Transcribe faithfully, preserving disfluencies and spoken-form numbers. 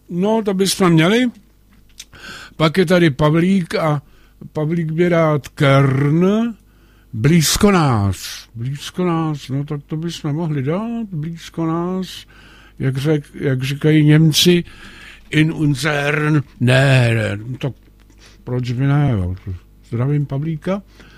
No, to bychom měli. Pak je tady Pavlík a Pavlík by rád Kern, blízko nás. Blízko nás, no tak to bychom mohli dát, blízko nás, jak, řek, jak říkají Němci, in unser, ne, ne, tak proč by ne, zdravím Pavlíka.